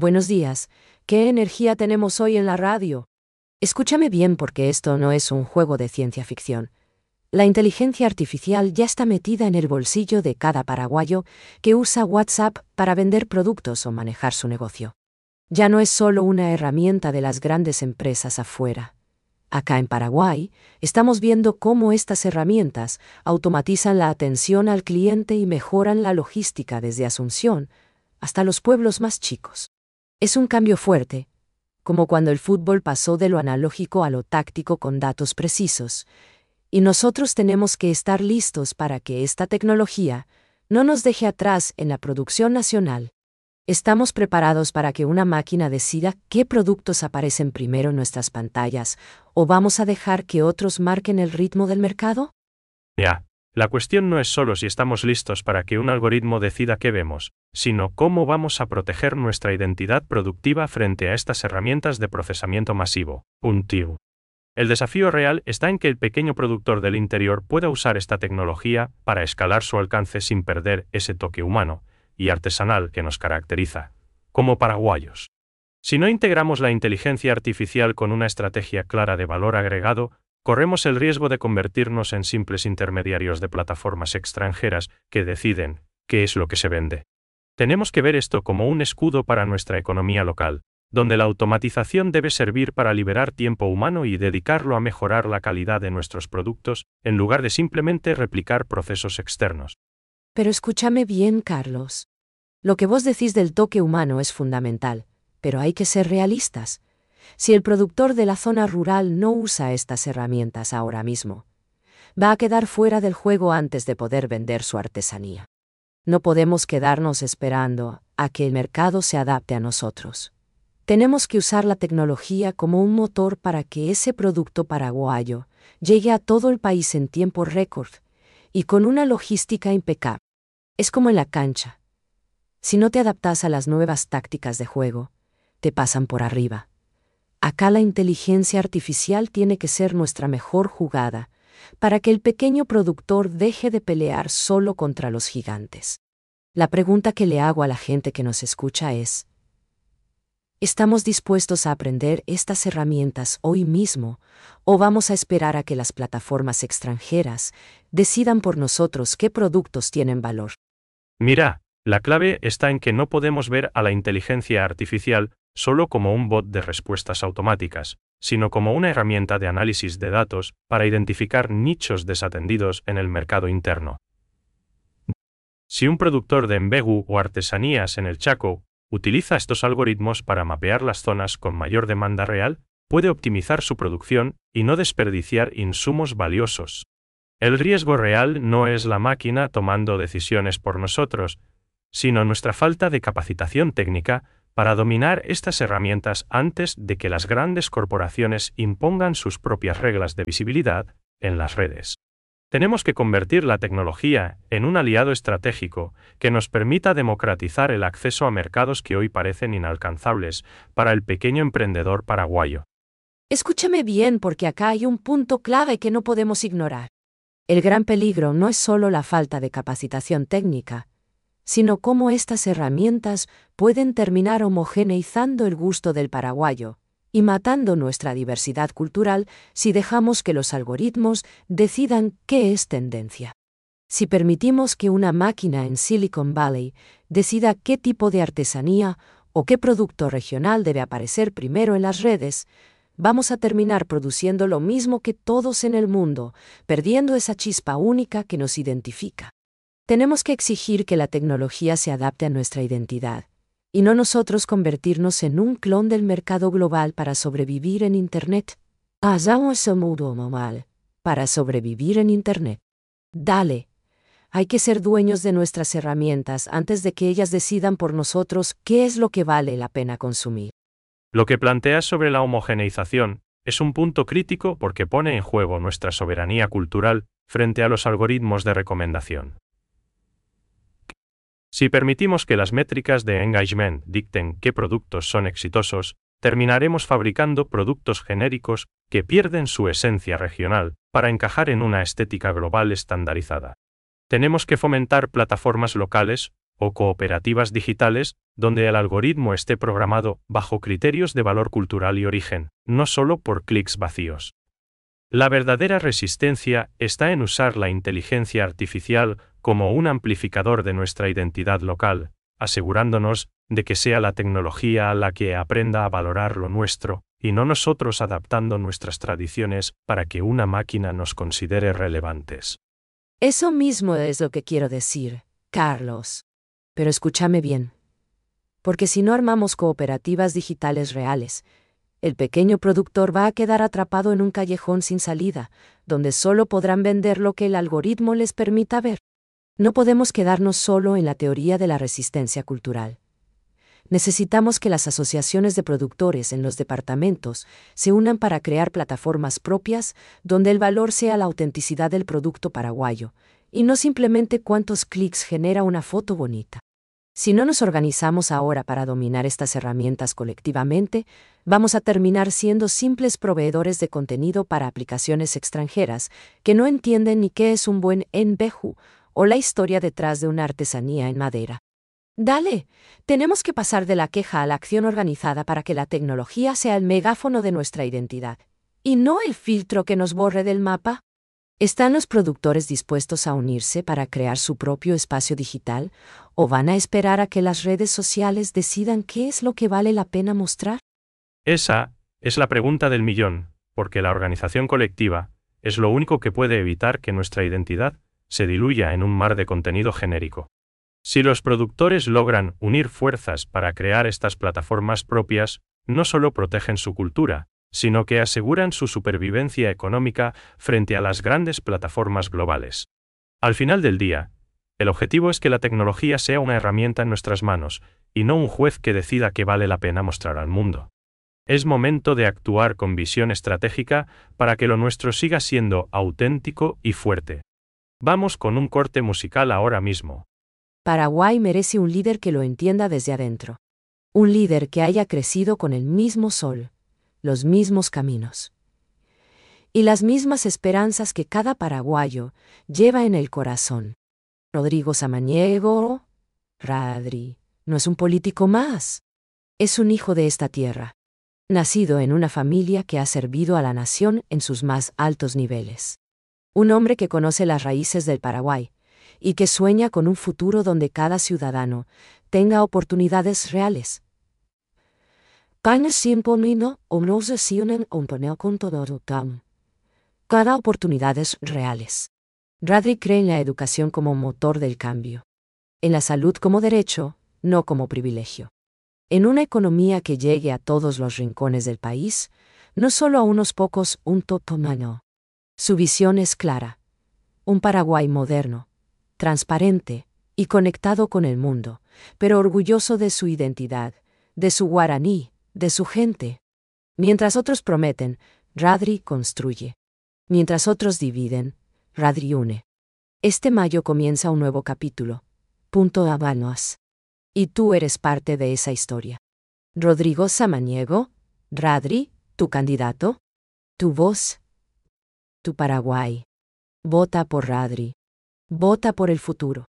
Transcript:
Buenos días. ¿Qué energía tenemos hoy en la radio? Escúchame bien porque esto no es un juego de ciencia ficción. La inteligencia artificial ya está metida en el bolsillo de cada paraguayo que usa WhatsApp para vender productos o manejar su negocio. Ya no es solo una herramienta de las grandes empresas afuera. Acá en Paraguay, estamos viendo cómo estas herramientas automatizan la atención al cliente y mejoran la logística desde Asunción hasta los pueblos más chicos. Es un cambio fuerte, como cuando el fútbol pasó de lo analógico a lo táctico con datos precisos, y nosotros tenemos que estar listos para que esta tecnología no nos deje atrás en la producción nacional. ¿Estamos preparados para que una máquina decida qué productos aparecen primero en nuestras pantallas, o vamos a dejar que otros marquen el ritmo del mercado? Ya, la cuestión no es solo si estamos listos para que un algoritmo decida qué vemos, sino cómo vamos a proteger nuestra identidad productiva frente a estas herramientas de procesamiento masivo, TIU. El desafío real está en que el pequeño productor del interior pueda usar esta tecnología para escalar su alcance sin perder ese toque humano y artesanal que nos caracteriza, como paraguayos. Si no integramos la inteligencia artificial con una estrategia clara de valor agregado, corremos el riesgo de convertirnos en simples intermediarios de plataformas extranjeras que deciden qué es lo que se vende. Tenemos que ver esto como un escudo para nuestra economía local, donde la automatización debe servir para liberar tiempo humano y dedicarlo a mejorar la calidad de nuestros productos, en lugar de simplemente replicar procesos externos. Pero escúchame bien, Carlos. Lo que vos decís del toque humano es fundamental, pero hay que ser realistas. Si el productor de la zona rural no usa estas herramientas ahora mismo, va a quedar fuera del juego antes de poder vender su artesanía. No podemos quedarnos esperando a que el mercado se adapte a nosotros. Tenemos que usar la tecnología como un motor para que ese producto paraguayo llegue a todo el país en tiempo récord y con una logística impecable. Es como en la cancha. Si no te adaptas a las nuevas tácticas de juego, te pasan por arriba. Acá la inteligencia artificial tiene que ser nuestra mejor jugada para que el pequeño productor deje de pelear solo contra los gigantes. La pregunta que le hago a la gente que nos escucha es: ¿estamos dispuestos a aprender estas herramientas hoy mismo o vamos a esperar a que las plataformas extranjeras decidan por nosotros qué productos tienen valor? Mira, la clave está en que no podemos ver a la inteligencia artificial solo como un bot de respuestas automáticas, sino como una herramienta de análisis de datos para identificar nichos desatendidos en el mercado interno. Si un productor de embegu o artesanías en el Chaco utiliza estos algoritmos para mapear las zonas con mayor demanda real, puede optimizar su producción y no desperdiciar insumos valiosos. El riesgo real no es la máquina tomando decisiones por nosotros, sino nuestra falta de capacitación técnica para dominar estas herramientas antes de que las grandes corporaciones impongan sus propias reglas de visibilidad en las redes. Tenemos que convertir la tecnología en un aliado estratégico que nos permita democratizar el acceso a mercados que hoy parecen inalcanzables para el pequeño emprendedor paraguayo. Escúchame bien porque acá hay un punto clave que no podemos ignorar. El gran peligro no es solo la falta de capacitación técnica, sino cómo estas herramientas pueden terminar homogeneizando el gusto del paraguayo y matando nuestra diversidad cultural si dejamos que los algoritmos decidan qué es tendencia. Si permitimos que una máquina en Silicon Valley decida qué tipo de artesanía o qué producto regional debe aparecer primero en las redes, vamos a terminar produciendo lo mismo que todos en el mundo, perdiendo esa chispa única que nos identifica. Tenemos que exigir que la tecnología se adapte a nuestra identidad, y no nosotros convertirnos en un clon del mercado global para sobrevivir en Internet. Hagamos el mundo mal para sobrevivir en Internet. Dale. Hay que ser dueños de nuestras herramientas antes de que ellas decidan por nosotros qué es lo que vale la pena consumir. Lo que planteas sobre la homogeneización es un punto crítico porque pone en juego nuestra soberanía cultural frente a los algoritmos de recomendación. Si permitimos que las métricas de engagement dicten qué productos son exitosos, terminaremos fabricando productos genéricos que pierden su esencia regional para encajar en una estética global estandarizada. Tenemos que fomentar plataformas locales o cooperativas digitales, donde el algoritmo esté programado bajo criterios de valor cultural y origen, no solo por clics vacíos. La verdadera resistencia está en usar la inteligencia artificial como un amplificador de nuestra identidad local, asegurándonos de que sea la tecnología la que aprenda a valorar lo nuestro, y no nosotros adaptando nuestras tradiciones para que una máquina nos considere relevantes. Eso mismo es lo que quiero decir, Carlos. Pero escúchame bien. Porque si no armamos cooperativas digitales reales, el pequeño productor va a quedar atrapado en un callejón sin salida, donde solo podrán vender lo que el algoritmo les permita ver. No podemos quedarnos solo en la teoría de la resistencia cultural. Necesitamos que las asociaciones de productores en los departamentos se unan para crear plataformas propias donde el valor sea la autenticidad del producto paraguayo, y no simplemente cuántos clics genera una foto bonita. Si no nos organizamos ahora para dominar estas herramientas colectivamente, vamos a terminar siendo simples proveedores de contenido para aplicaciones extranjeras que no entienden ni qué es un buen enveju o la historia detrás de una artesanía en madera. Dale, tenemos que pasar de la queja a la acción organizada para que la tecnología sea el megáfono de nuestra identidad, y no el filtro que nos borre del mapa. ¿Están los productores dispuestos a unirse para crear su propio espacio digital, o van a esperar a que las redes sociales decidan qué es lo que vale la pena mostrar? Esa es la pregunta del millón, porque la organización colectiva es lo único que puede evitar que nuestra identidad se diluya en un mar de contenido genérico. Si los productores logran unir fuerzas para crear estas plataformas propias, no solo protegen su cultura, sino que aseguran su supervivencia económica frente a las grandes plataformas globales. Al final del día, el objetivo es que la tecnología sea una herramienta en nuestras manos, y no un juez que decida qué vale la pena mostrar al mundo. Es momento de actuar con visión estratégica para que lo nuestro siga siendo auténtico y fuerte. Vamos con un corte musical ahora mismo. Paraguay merece un líder que lo entienda desde adentro. Un líder que haya crecido con el mismo sol, los mismos caminos y las mismas esperanzas que cada paraguayo lleva en el corazón. Rodrigo Samaniego, Radri, no es un político más. Es un hijo de esta tierra, nacido en una familia que ha servido a la nación en sus más altos niveles. Un hombre que conoce las raíces del Paraguay y que sueña con un futuro donde cada ciudadano tenga oportunidades reales. Cada oportunidades reales. Radri cree en la educación como motor del cambio. En la salud como derecho, no como privilegio. En una economía que llegue a todos los rincones del país, no solo a unos pocos, un totomano. Su visión es clara. Un Paraguay moderno, transparente y conectado con el mundo, pero orgulloso de su identidad, de su guaraní, de su gente. Mientras otros prometen, Radri construye. Mientras otros dividen, Radri une. Este mayo comienza un nuevo capítulo. Punto Habanos. Y tú eres parte de esa historia. Rodrigo Samaniego, Radri, tu candidato, tu voz, tu Paraguay. Vota por Radri. Vota por el futuro.